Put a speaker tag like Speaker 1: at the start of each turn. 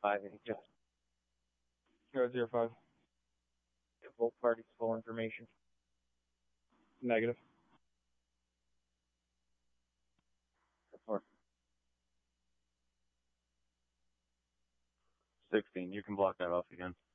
Speaker 1: Yes.
Speaker 2: 005.
Speaker 1: Give both parties full information.
Speaker 2: Negative.
Speaker 1: Report.
Speaker 3: 16. You can block that off again.